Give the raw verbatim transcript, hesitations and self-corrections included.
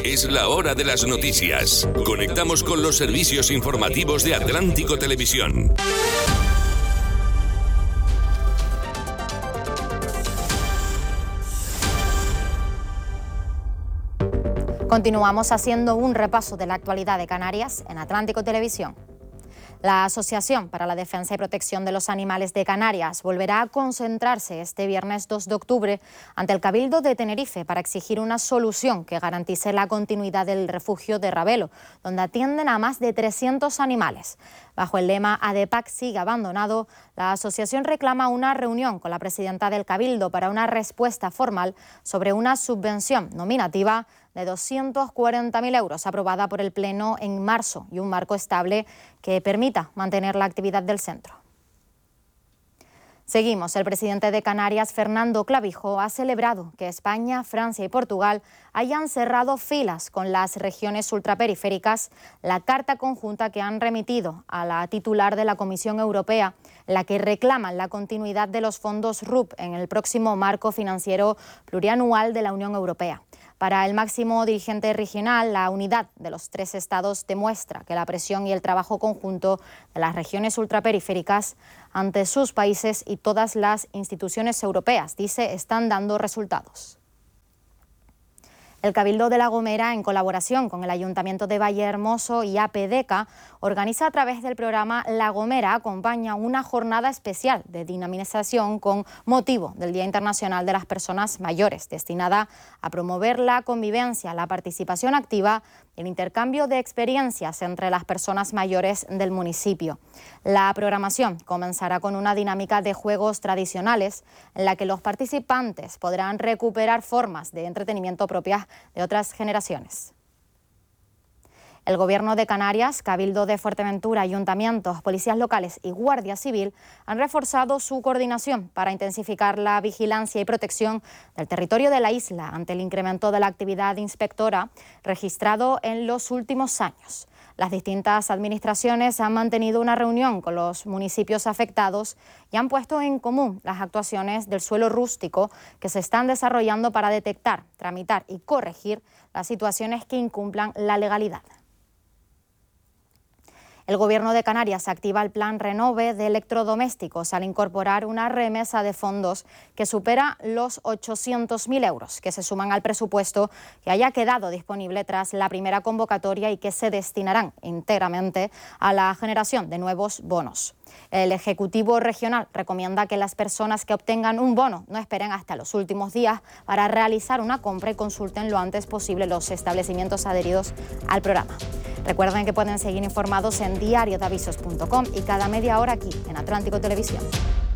Es la hora de las noticias. Conectamos con los servicios informativos de Atlántico Televisión. Continuamos haciendo un repaso de la actualidad de Canarias en Atlántico Televisión. La Asociación para la Defensa y Protección de los Animales de Canarias volverá a concentrarse este viernes dos de octubre ante el Cabildo de Tenerife para exigir una solución que garantice la continuidad del refugio de Ravelo, donde atienden a más de trescientos animales. Bajo el lema ADEPAC sigue abandonado, la asociación reclama una reunión con la presidenta del Cabildo para una respuesta formal sobre una subvención nominativa de doscientos cuarenta mil euros aprobada por el Pleno en marzo y un marco estable que permita mantener la actividad del centro. Seguimos. El presidente de Canarias, Fernando Clavijo, ha celebrado que España, Francia y Portugal hayan cerrado filas con las regiones ultraperiféricas la carta conjunta que han remitido a la titular de la Comisión Europea, la que reclaman la continuidad de los fondos R U P en el próximo marco financiero plurianual de la Unión Europea. Para el máximo dirigente regional, la unidad de los tres estados demuestra que la presión y el trabajo conjunto de las regiones ultraperiféricas ante sus países y todas las instituciones europeas, dice, están dando resultados. El Cabildo de La Gomera, en colaboración con el Ayuntamiento de Vallehermoso y APDECA, organiza a través del programa La Gomera Acompaña una jornada especial de dinamización con motivo del Día Internacional de las Personas Mayores, destinada a promover la convivencia, la participación activa y el intercambio de experiencias entre las personas mayores del municipio. La programación comenzará con una dinámica de juegos tradicionales en la que los participantes podrán recuperar formas de entretenimiento propias de otras generaciones. El Gobierno de Canarias, Cabildo de Fuerteventura, ayuntamientos, policías locales y Guardia Civil han reforzado su coordinación para intensificar la vigilancia y protección del territorio de la isla ante el incremento de la actividad inspectora registrado en los últimos años. Las distintas administraciones han mantenido una reunión con los municipios afectados y han puesto en común las actuaciones del suelo rústico que se están desarrollando para detectar, tramitar y corregir las situaciones que incumplan la legalidad. El Gobierno de Canarias activa el plan Renove de electrodomésticos al incorporar una remesa de fondos que supera los ochocientos mil euros, que se suman al presupuesto que haya quedado disponible tras la primera convocatoria y que se destinarán íntegramente a la generación de nuevos bonos. El Ejecutivo Regional recomienda que las personas que obtengan un bono no esperen hasta los últimos días para realizar una compra y consulten lo antes posible los establecimientos adheridos al programa. Recuerden que pueden seguir informados en diario de avisos punto com y cada media hora aquí en Atlántico Televisión.